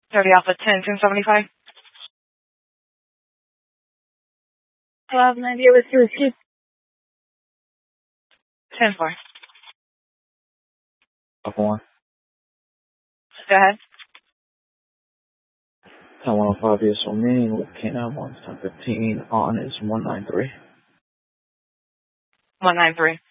30 Alpha 10, 1075. 1290 with your receipt. 10 4. Alpha 1. Go ahead. 105 VSO main with K9 1, 1015 on is 193. 193.